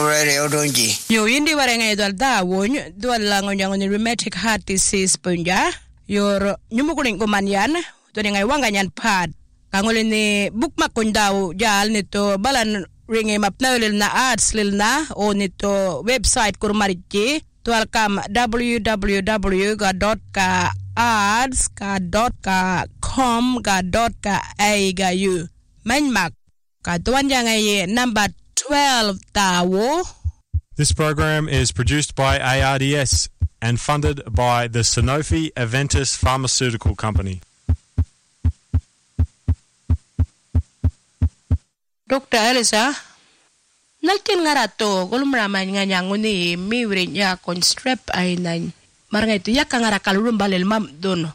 radio donji. Yo indi warenga idol da wonyo dual langon yang ni rheumatic heart disease punja. Yor nyumukuling kumanyan to ni ngai wanganyan pad. Kangolin ni bukmak kundao jal nito balan ringe mapna lil na ads lil na o nito website kurmariki tual kam www.ads.com.au manmak ka tuan yang ai number 12 tawo. This program is produced by ARDS and funded by the Sanofi Aventis Pharmaceutical Company. Dr. Elisa, naltin nga rato, kulumraman nga niyang uni, miwiri niya kon strep ay nan. Marang ito, yak nga rakalulong balil mam doon.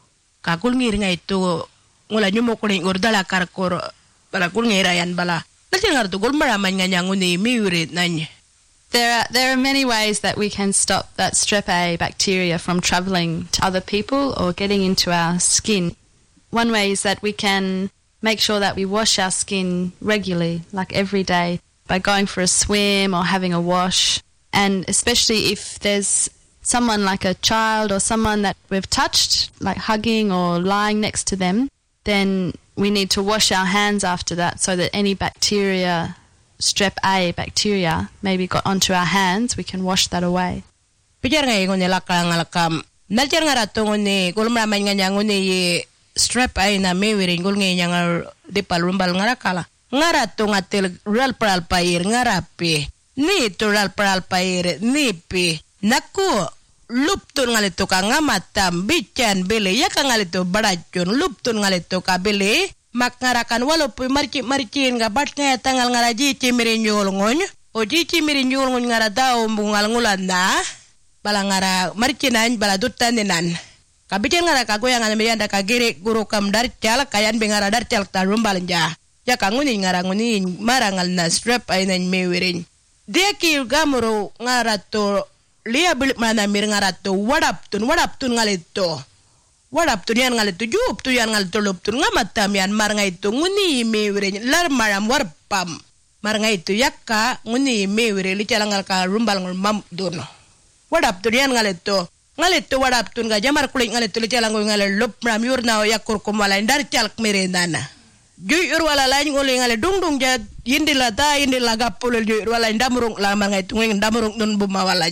Kakul ngiri nga ito, ngula nyo mo kuling urdala karkor, bala kul ngirayan bala. Naltin nga rato, kulumraman nga niyang uni, miwiri nan. There are many ways that we can stop that strep A bacteria from travelling to other people or getting into our skin. One way is that we can make sure that we wash our skin regularly, like every day, by going for a swim or having a wash. And especially if there's someone like a child or someone that we've touched, like hugging or lying next to them, then we need to wash our hands after that so that any bacteria, strep A bacteria, maybe got onto our hands, we can wash that away. Pijar nga yung nilakam. Naljar nga rato nguni, kulumraman nga niya nguni strep A na miwirin, kul nga nga di palumbal nga rakala. Nga rato nga til real pral pair nga rapi. Ni to real pral pair, ni pi. Naku, luptun nga lito ka nga matam, bityan bili, yaka nga lito baradyon, luptun nga lito ka bili, makngarakan walaupun maricin nga bat nga tangal nga raji cimirin yulngon, o di cimirin yulngon nga radao bungal ngulan na, bala nga ra maricinan, bala dutan ninan. Kabitin nga rakagoy nga namiyan da kagiri guru kam darcal, kayan bingara darcal tarumbal nja. Ya kangunin nga rangunin, marangal na strep ay nan mewirin. Dia kil gamuro nga rato, liya bilik manamir nga rato, wadaptun nga lito. Wadaptun yan nga lito, juptun yan nga lito, luptun nga matam yan, mar nga ito, nguni mewirin, lar maram warpam. Mar nga ito, yakka, nguni mewirin, lichalangal ka rumbal ngulmam dono. Wadaptun yan nga lito. Ngalito wadaptun ga jamar kulit ngalito lichalangoy ngalil lup maram yurna o yakur kumalain dar calak merendana. Juy urwala lain nguli ngalil dung ja yindila ta yindila gapulil juy urwala indamurung lamar nga itu nging damurung nun bumawala